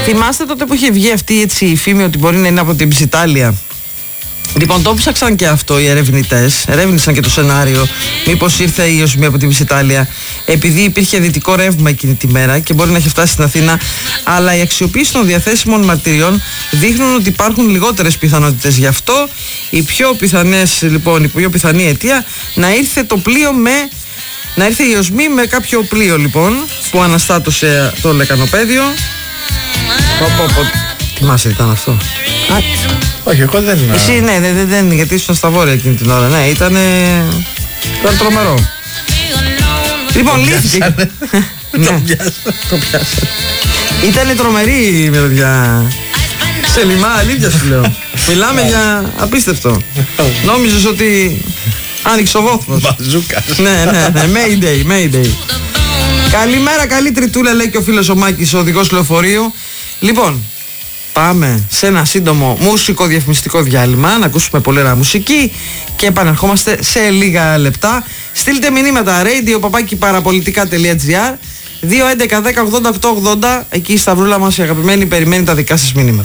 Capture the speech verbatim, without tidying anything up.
Θυμάστε τότε που είχε βγει αυτή έτσι, η φήμη ότι μπορεί να είναι από την Ψιτάλια? Λοιπόν, το ψάξαν και αυτό οι ερευνητές. Ερεύνησαν και το σενάριο. Μήπως ήρθε η Ιωσμή από την Ψιτάλια, επειδή υπήρχε δυτικό ρεύμα εκείνη τη μέρα και μπορεί να έχει φτάσει στην Αθήνα. Αλλά η αξιοποίηση των διαθέσιμων μαρτυριών δείχνουν ότι υπάρχουν λιγότερες πιθανότητες. Γι' αυτό η πιο πιθανές, λοιπόν, η πιο πιθανή αιτία να ήρθε το πλοίο με. Να ήρθε η Ιωσμή με κάποιο πλοίο, λοιπόν, που αναστάτωσε το λεκανοπέδιο. Πω, πω, πω. Τι μας ήταν αυτό? Α, όχι, εγώ δεν είναι. Εσύ, ναι, δεν, δεν, δεν, γιατί ήσουν στα βόρεια εκείνη την ώρα. Ναι, ήταν. Ήταν τρομερό. Λοιπόν, λύθηκε. Το πιάσανε. Το πιάσανε. Ήταν τρομερή η μυρωδιά. Σε λιμά, αλήθεια σου λέω. Μιλάμε για απίστευτο. Νόμιζες ότι άνοιξε ο βόθμος. Μπαζούκα. Ναι, ναι, ναι. Mayday, Mayday. Καλημέρα, καλή τριτούλα, λέει και ο φίλος ο Μάκης, ο οδηγός λεωφορείου. Λοιπόν, πάμε σε ένα σύντομο μουσικό διαφημιστικό διάλειμμα, να ακούσουμε πολύ ωραία μουσική και επανερχόμαστε σε λίγα λεπτά. Στείλτε μηνύματα radio παπάκι παραπολιτικά τελεία gr δύο έντεκα δέκα ογδόντα οκτώ ογδόντα. Εκεί η Σταυρούλα μας η αγαπημένη περιμένει τα δικά σας μηνύματα.